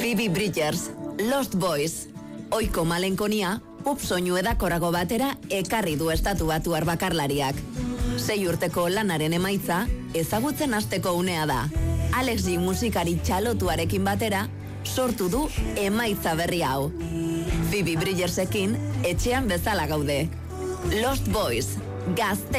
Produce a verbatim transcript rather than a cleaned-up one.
Phoebe Bridgers, Lost Boys. Oiko malenkonia, pop soinu edakorago batera ekarri du estatu batuar bakarlariak. Sei urteko lanaren emaitza, ezagutzen hasteko unea da. Alex G musikari txalotuarekin batera, sortu du emaitza berri hau. Phoebe Bridgersekin etxean bezala gaude. Lost Boys, gazte